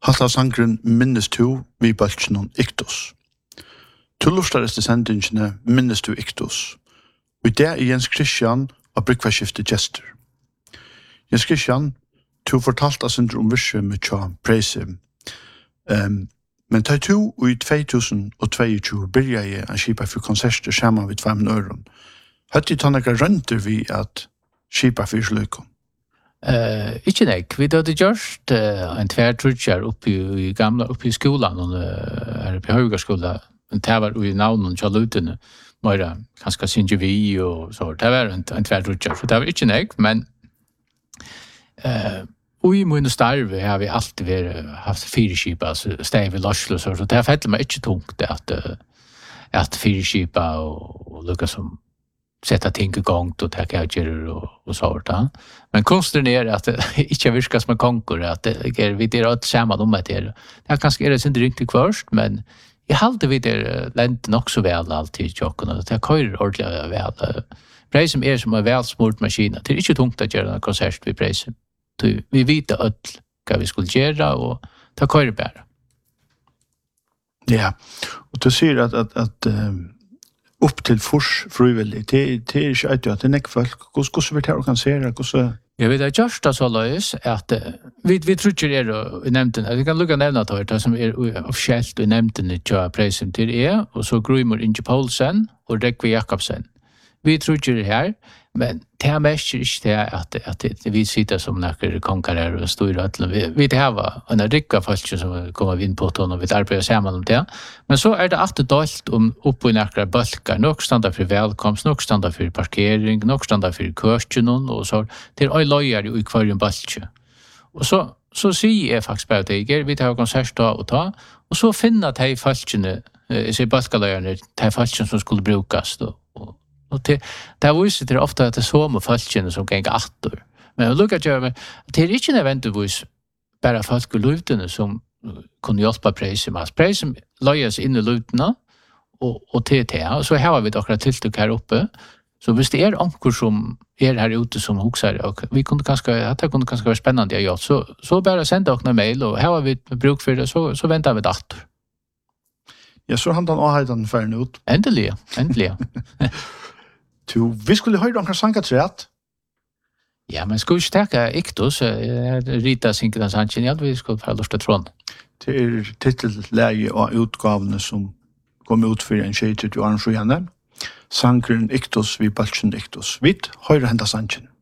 Halla sangren minnes tu vi baltjen iktus. Tullostareste sendingene minnes tu iktus. Og det er Jens Christian av Bryggvaskifte Gjester. Jens Christian, tu fortalt oss om virke med tja preise. Men ta tu i 2022 byrja jeg a skipa for konserter sammen vid 5 øren. Høtti tannaka rønter vi at skipa for sløykon? Ikke nek. Vi hadde gjort en tværtrutjar oppi skolan, oppi høygarskola, men det var i navnen til lutene, mer kanskje synge vi og så. Det var en tværtrutjar, så det var ikke nek, men i min starve har vi alltid haft 4 skipa, steg vi Loslo, så det har fettet meg ikke tungt at 4 skipa og lukka som sätta ting i gång och ta kajer och så där. Men konsten är att det inte virkas som en konkor att det är vi det åt samma de med det. Det kanske är det inte riktigt först, men jag håller vi det länt nog så väl alltid jocken och det kör ordentligt väl. Preis som är som en väl smort maskin. Det är inte tungt att göra en konsert vid preis. Vi vet att vad vi skulle göra och ta kör bara. Ja. Och du ser att upp till fors frivilligt. Det är inte att det är nekfolk. Hvordan vi tar organisera? Jag vet att just så lös att vi tror det vi nämnde det. Vi kan lukka nämna det som är officiellt vi nämnde det till prisen till och så Grymor Inge Poulsen och Rekvi Jakobsen. Vi tror det här, men det är mest inte att vi sitter som några konkarer och stora. Vi det här var en rikka folk som kommer in på ton och vi arbetar samman om det. Men så är det att dalt om upp i några balkar, nog standard för välkomst, nog standard för parkering, nog standard för körstionen och så till alla lojar i kvarjen balkje. Och så säger jag faktiskt bara det, vi tar konsert och ta och så finna de falskene, så balkalöjarna, de falskene som skulle brukas då. Och det visar det ofta att det är så med falskene som gänger attor. Men look at you, det är inte nödvändigtvis bara folk i lutene som kunde hjälpa preisen. Preisen löjas in i lutene och till och så har vi dock tilltryck här uppe. Så hvis det är ankor som är här ute som huxar och vi kunde kanske att det kunde kanske vara spännande ja så bara sända oss en mail och här har vi bruk för det så väntar vi dator. Ja, så han den avheten färden ut. Äntligen. Vi skulle höra några sangaträtt. Ja, men ska vi stärka iktos rita sinkens hanchen ja, vi ska få lust att tron. Till titelläge och utgåvorna som kom ut för en tjej till Johan Sjöjane. Sankren iktos vi balchen iktos. Vitt höra hända sanchen.